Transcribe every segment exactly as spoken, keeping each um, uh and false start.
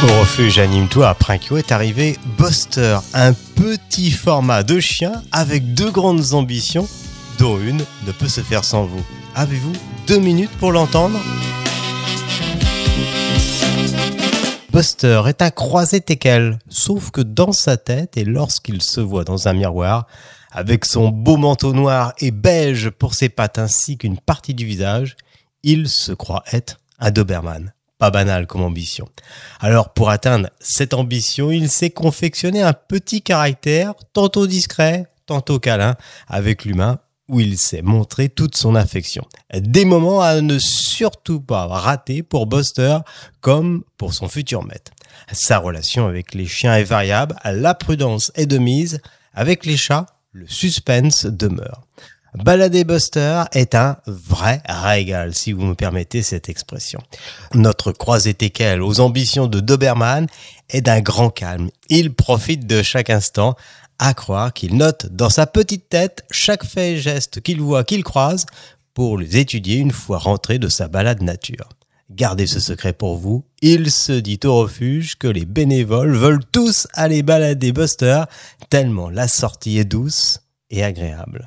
Au refuge Anime-toi à Prinkio est arrivé Buster, un petit format de chien avec deux grandes ambitions, dont une ne peut se faire sans vous. Avez-vous deux minutes pour l'entendre ? Buster est un croisé teckel, sauf que dans sa tête et lorsqu'il se voit dans un miroir, avec son beau manteau noir et beige pour ses pattes ainsi qu'une partie du visage, il se croit être un Doberman. Pas banal comme ambition. Alors pour atteindre cette ambition, il s'est confectionné un petit caractère, tantôt discret, tantôt câlin, avec l'humain, où il s'est montré toute son affection. Des moments à ne surtout pas rater pour Buster, comme pour son futur maître. Sa relation avec les chiens est variable, la prudence est de mise, avec les chats, le suspense demeure. Balader Buster est un vrai régal, si vous me permettez cette expression. Notre croisé teckel aux ambitions de Doberman est d'un grand calme. Il profite de chaque instant, à croire qu'il note dans sa petite tête chaque fait et geste qu'il voit, qu'il croise, pour les étudier une fois rentré de sa balade nature. Gardez ce secret pour vous, il se dit au refuge que les bénévoles veulent tous aller balader Buster, tellement la sortie est douce et agréable.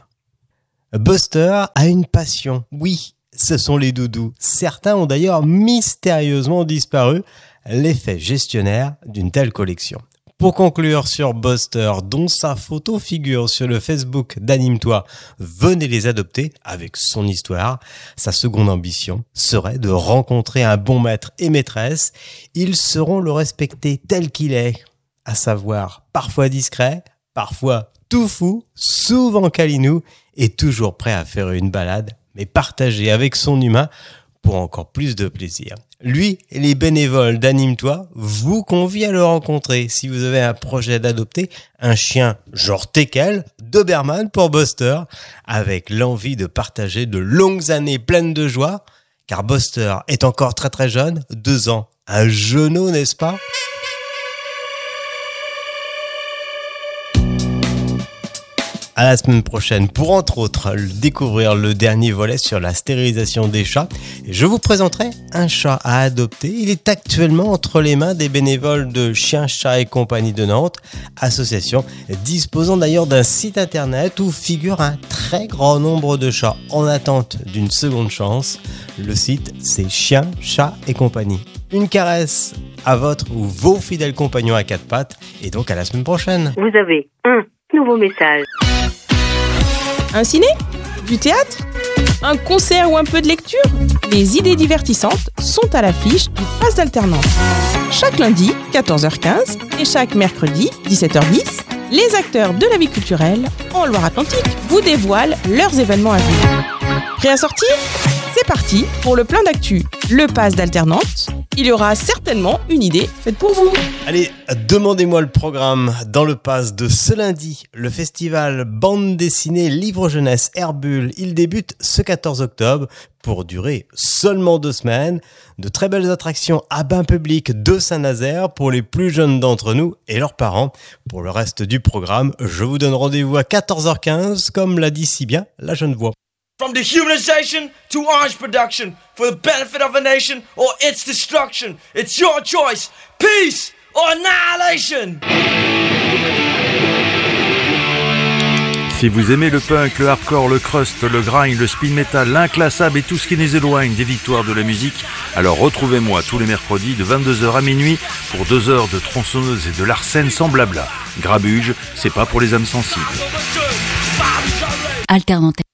Buster a une passion, oui, ce sont les doudous. Certains ont d'ailleurs mystérieusement disparu, l'effet gestionnaire d'une telle collection. Pour conclure sur Buster, dont sa photo figure sur le Facebook d'Anime-toi, venez les adopter avec son histoire. Sa seconde ambition serait de rencontrer un bon maître et maîtresse. Ils sauront le respecter tel qu'il est, à savoir parfois discret, parfois tout fou, souvent câlinou et toujours prêt à faire une balade, mais partagée avec son humain pour encore plus de plaisir. Lui et les bénévoles d'Anime-toi vous convient à le rencontrer si vous avez un projet d'adopter un chien genre teckel, Doberman pour Buster, avec l'envie de partager de longues années pleines de joie, car Buster est encore très très jeune, deux ans, un genou, n'est-ce pas ? À la semaine prochaine pour entre autres découvrir le dernier volet sur la stérilisation des chats. Je vous présenterai un chat à adopter. Il est actuellement entre les mains des bénévoles de Chiens, Chats et Compagnie de Nantes, association disposant d'ailleurs d'un site internet où figure un très grand nombre de chats en attente d'une seconde chance. Le site c'est Chiens, Chats et Compagnie. Une caresse à votre ou vos fidèles compagnons à quatre pattes et donc à la semaine prochaine. Vous avez un nouveau message. Un ciné ? Du théâtre ? Un concert ou un peu de lecture ? Les idées divertissantes sont à l'affiche du Pass d'Alternance. Chaque lundi, quatorze heures quinze, et chaque mercredi, dix-sept heures dix, les acteurs de la vie culturelle en Loire-Atlantique vous dévoilent leurs événements à venir. Prêt à sortir ? C'est parti pour le plein d'actu. Le Pass d'Alternance, il y aura certainement une idée faite pour vous. Allez, demandez-moi le programme dans le Pass de ce lundi. Le festival bande dessinée Livre Jeunesse Herbule, il débute ce quatorze octobre pour durer seulement deux semaines. De très belles attractions à bain public de Saint-Nazaire pour les plus jeunes d'entre nous et leurs parents. Pour le reste du programme, je vous donne rendez-vous à quatorze heures quinze, comme l'a dit si bien la jeune voix. From dehumanization to orange production, for the benefit of a nation or its destruction, it's your choice, peace or annihilation. Si vous aimez le punk, le hardcore, le crust, le grind, le speed metal, l'inclassable et tout ce qui nous éloigne des victoires de la musique, alors retrouvez-moi tous les mercredis de vingt-deux heures à minuit pour deux heures de tronçonneuse et de l'arsène sans blabla. Grabuge, c'est pas pour les âmes sensibles. Alternative.